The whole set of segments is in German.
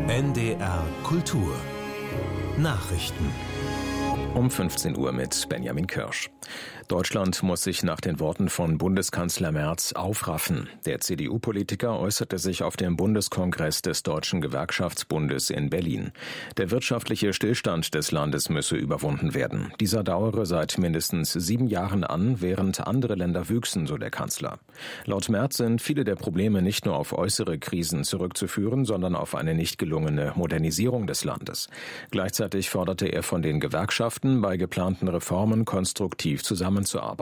NDR Kultur Nachrichten um 15 Uhr mit Benjamin Kirsch. Deutschland muss sich nach den Worten von Bundeskanzler Merz aufraffen. Der CDU-Politiker äußerte sich auf dem Bundeskongress des Deutschen Gewerkschaftsbundes in Berlin. Der wirtschaftliche Stillstand des Landes müsse überwunden werden. Dieser dauere seit mindestens 7 Jahren an, während andere Länder wüchsen, so der Kanzler. Laut Merz sind viele der Probleme nicht nur auf äußere Krisen zurückzuführen, sondern auf eine nicht gelungene Modernisierung des Landes. Gleichzeitig forderte er von den Gewerkschaften, bei geplanten Reformen konstruktiv zusammenzuarbeiten.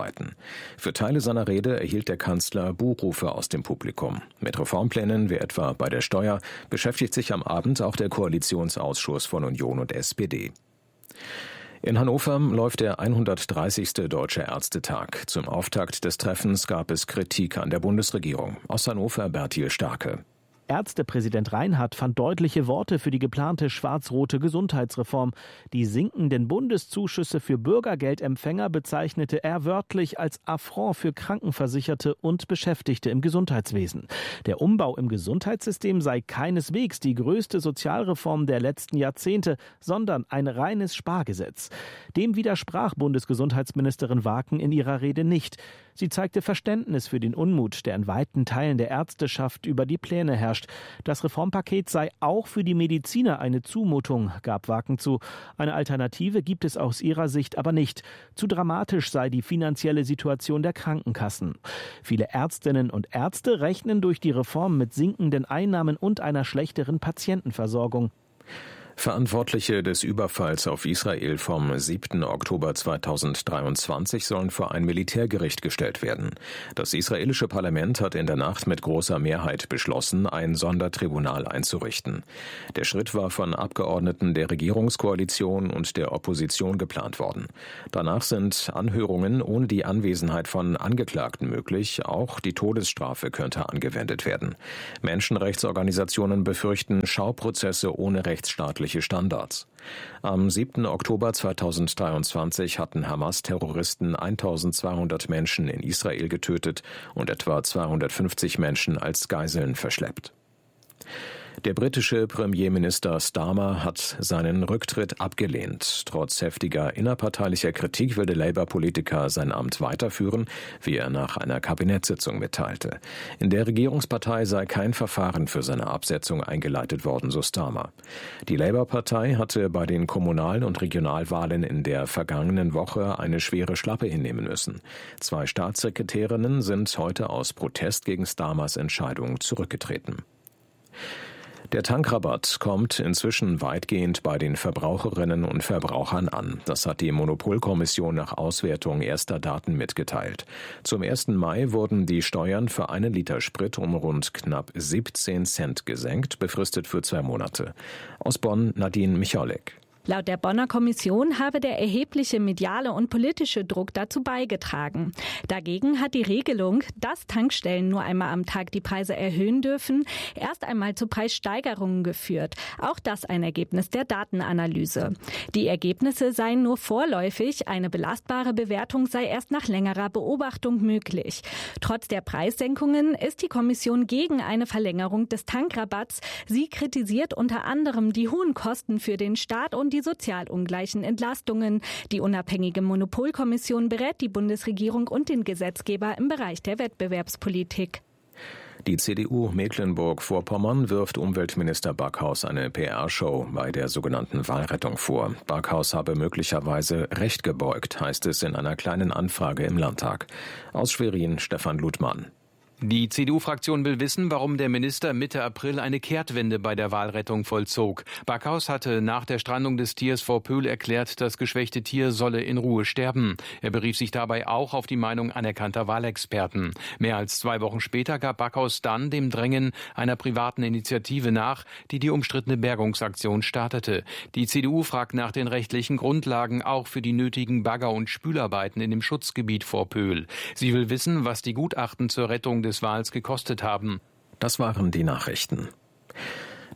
Für Teile seiner Rede erhielt der Kanzler Buhrufe aus dem Publikum. Mit Reformplänen wie etwa bei der Steuer beschäftigt sich am Abend auch der Koalitionsausschuss von Union und SPD. In Hannover läuft der 130. Deutsche Ärztetag. Zum Auftakt des Treffens gab es Kritik an der Bundesregierung. Aus Hannover Bertil Starke. Ärztepräsident Reinhardt fand deutliche Worte für die geplante schwarz-rote Gesundheitsreform. Die sinkenden Bundeszuschüsse für Bürgergeldempfänger bezeichnete er wörtlich als Affront für Krankenversicherte und Beschäftigte im Gesundheitswesen. Der Umbau im Gesundheitssystem sei keineswegs die größte Sozialreform der letzten Jahrzehnte, sondern ein reines Spargesetz. Dem widersprach Bundesgesundheitsministerin Waken in ihrer Rede nicht. Sie zeigte Verständnis für den Unmut, der in weiten Teilen der Ärzteschaft über die Pläne herrscht. Das Reformpaket sei auch für die Mediziner eine Zumutung, gab Waken zu. Eine Alternative gibt es aus ihrer Sicht aber nicht. Zu dramatisch sei die finanzielle Situation der Krankenkassen. Viele Ärztinnen und Ärzte rechnen durch die Reform mit sinkenden Einnahmen und einer schlechteren Patientenversorgung. Verantwortliche des Überfalls auf Israel vom 7. Oktober 2023 sollen vor ein Militärgericht gestellt werden. Das israelische Parlament hat in der Nacht mit großer Mehrheit beschlossen, ein Sondertribunal einzurichten. Der Schritt war von Abgeordneten der Regierungskoalition und der Opposition geplant worden. Danach sind Anhörungen ohne die Anwesenheit von Angeklagten möglich. Auch die Todesstrafe könnte angewendet werden. Menschenrechtsorganisationen befürchten Schauprozesse ohne rechtsstaatliche Standards. Am 7. Oktober 2023 hatten Hamas-Terroristen 1200 Menschen in Israel getötet und etwa 250 Menschen als Geiseln verschleppt. Der britische Premierminister Starmer hat seinen Rücktritt abgelehnt. Trotz heftiger innerparteilicher Kritik will der Labour-Politiker sein Amt weiterführen, wie er nach einer Kabinettssitzung mitteilte. In der Regierungspartei sei kein Verfahren für seine Absetzung eingeleitet worden, so Starmer. Die Labour-Partei hatte bei den Kommunal- und Regionalwahlen in der vergangenen Woche eine schwere Schlappe hinnehmen müssen. 2 Staatssekretärinnen sind heute aus Protest gegen Starmers Entscheidung zurückgetreten. Der Tankrabatt kommt inzwischen weitgehend bei den Verbraucherinnen und Verbrauchern an. Das hat die Monopolkommission nach Auswertung erster Daten mitgeteilt. Zum 1. Mai wurden die Steuern für 1 Liter Sprit um rund knapp 17 Cent gesenkt, befristet für 2 Monate. Aus Bonn Nadine Michalek. Laut der Bonner Kommission habe der erhebliche mediale und politische Druck dazu beigetragen. Dagegen hat die Regelung, dass Tankstellen nur einmal am Tag die Preise erhöhen dürfen, erst einmal zu Preissteigerungen geführt. Auch das ein Ergebnis der Datenanalyse. Die Ergebnisse seien nur vorläufig, eine belastbare Bewertung sei erst nach längerer Beobachtung möglich. Trotz der Preissenkungen ist die Kommission gegen eine Verlängerung des Tankrabatts. Sie kritisiert unter anderem die hohen Kosten für den Staat und die sozial ungleichen Entlastungen. Die unabhängige Monopolkommission berät die Bundesregierung und den Gesetzgeber im Bereich der Wettbewerbspolitik. Die CDU Mecklenburg-Vorpommern wirft Umweltminister Backhaus eine PR-Show bei der sogenannten Wahlrettung vor. Backhaus habe möglicherweise Recht gebeugt, heißt es in einer kleinen Anfrage im Landtag. Aus Schwerin Stefan Ludmann. Die CDU-Fraktion will wissen, warum der Minister Mitte April eine Kehrtwende bei der Wahlrettung vollzog. Backhaus hatte nach der Strandung des Tiers vor Pöhl erklärt, das geschwächte Tier solle in Ruhe sterben. Er berief sich dabei auch auf die Meinung anerkannter Wahlexperten. Mehr als 2 Wochen später gab Backhaus dann dem Drängen einer privaten Initiative nach, die die umstrittene Bergungsaktion startete. Die CDU fragt nach den rechtlichen Grundlagen auch für die nötigen Bagger- und Spülarbeiten in dem Schutzgebiet vor Pöhl. Sie will wissen, was die Gutachten zur Rettung des Wals gekostet haben. Das waren die Nachrichten.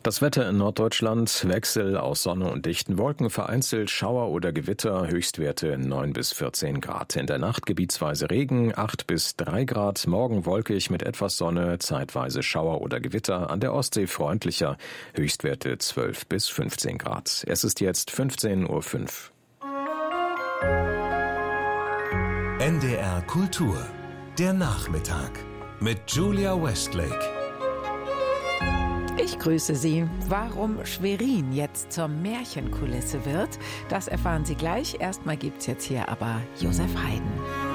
Das Wetter in Norddeutschland: Wechsel aus Sonne und dichten Wolken, vereinzelt Schauer oder Gewitter, Höchstwerte 9 bis 14 Grad. In der Nacht gebietsweise Regen, 8 bis 3 Grad, morgen wolkig mit etwas Sonne, zeitweise Schauer oder Gewitter, an der Ostsee freundlicher, Höchstwerte 12 bis 15 Grad. Es ist jetzt 15:05 Uhr. NDR Kultur, der Nachmittag mit Julia Westlake. Ich grüße Sie. Warum Schwerin jetzt zur Märchenkulisse wird, das erfahren Sie gleich. Erstmal gibt's jetzt hier aber Josef Haydn.